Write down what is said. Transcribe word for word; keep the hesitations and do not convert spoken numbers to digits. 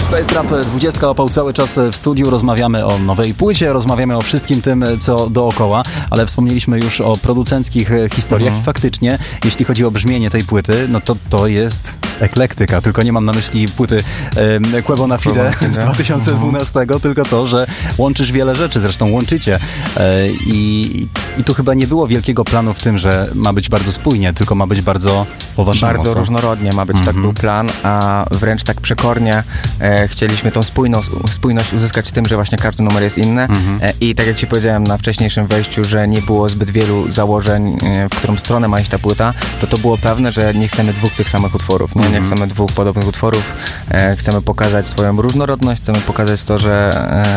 To jest Rap dwudziestka, opał cały czas w studiu. Rozmawiamy o nowej płycie, rozmawiamy o wszystkim tym, co dookoła, ale wspomnieliśmy już o producenckich historiach mhm. i faktycznie, jeśli chodzi o brzmienie tej płyty, no to to jest eklektyka, tylko nie mam na myśli płyty um, Quebo na Fide z dwa tysiące dwunastego, mhm. tylko to, że łączysz wiele rzeczy, zresztą łączycie e, i, i tu chyba nie było wielkiego planu w tym, że ma być bardzo spójnie, tylko ma być bardzo po waszemu. Bardzo co? różnorodnie ma być, mhm. tak był plan, a wręcz tak przekornie e, chcieliśmy tą spójność, spójność uzyskać tym, że właśnie każdy numer jest inny mhm. e, i tak jak ci powiedziałem na wcześniejszym wejściu, że nie było zbyt wielu założeń, e, w którą stronę ma iść ta płyta, to to było pewne, że nie chcemy dwóch tych samych utworów, nie, nie chcemy dwóch podobnych utworów, e, chcemy pokazać swoją różnorodność, chcemy pokazać to, że e,